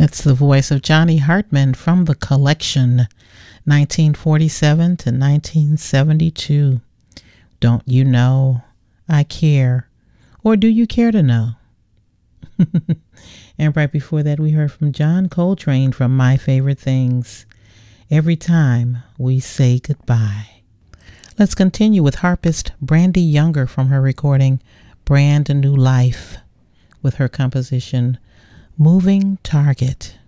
That's the voice of Johnny Hartman from the collection 1947 to 1972. Don't you know I care? Or do you care to know? And right before that, we heard from John Coltrane from My Favorite Things, Every Time We Say Goodbye. Let's continue with harpist Brandy Younger from her recording Brand New Life with her composition Moving Target.